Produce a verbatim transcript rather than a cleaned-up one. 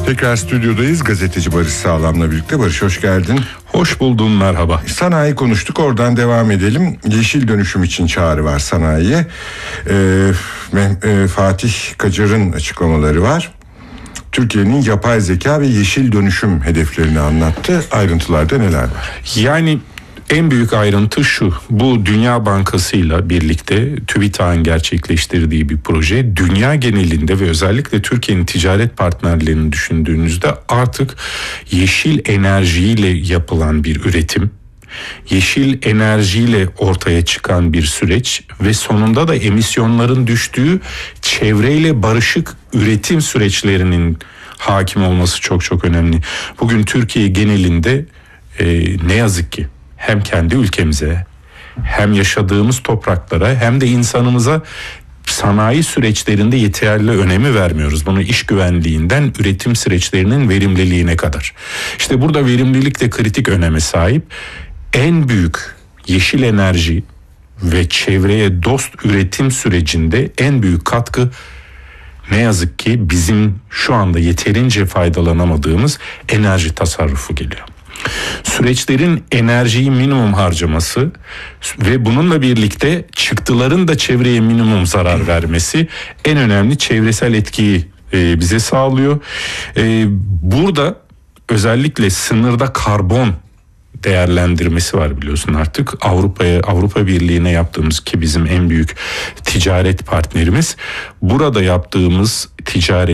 Tekrar stüdyodayız. Gazeteci Barış Sağlam'la birlikte. Barış, hoş geldin. Hoş buldum, merhaba. Sanayi konuştuk, oradan devam edelim. Yeşil dönüşüm için çağrı var sanayiye. Ee, e, Fatih Kacar'ın açıklamaları var. Türkiye'nin yapay zeka ve yeşil dönüşüm hedeflerini anlattı. Ayrıntılarda neler var? Yani en büyük ayrıntı şu: bu Dünya Bankası'yla birlikte TÜBİTAK'ın gerçekleştirdiği bir proje. Dünya genelinde ve özellikle Türkiye'nin ticaret partnerlerini düşündüğünüzde artık yeşil enerjiyle yapılan bir üretim, yeşil enerjiyle ortaya çıkan bir süreç ve sonunda da emisyonların düştüğü çevreyle barışık üretim süreçlerinin hakim olması çok çok önemli. Bugün Türkiye genelinde e, ne yazık ki hem kendi ülkemize, hem yaşadığımız topraklara, hem de insanımıza sanayi süreçlerinde yeterli önemi vermiyoruz. Bunu iş güvenliğinden üretim süreçlerinin verimliliğine kadar. İşte burada verimlilik de kritik öneme sahip. En büyük yeşil enerji ve çevreye dost üretim sürecinde en büyük katkı ne yazık ki bizim şu anda yeterince faydalanamadığımız enerji tasarrufu geliyor. Süreçlerin enerjiyi minimum harcaması ve bununla birlikte çıktıların da çevreye minimum zarar vermesi en önemli çevresel etkiyi e, bize sağlıyor. E, burada özellikle sınırda karbon değerlendirmesi var, biliyorsun artık. Avrupa'ya, Avrupa Birliği'ne yaptığımız, ki bizim en büyük ticaret partnerimiz, burada yaptığımız ticaret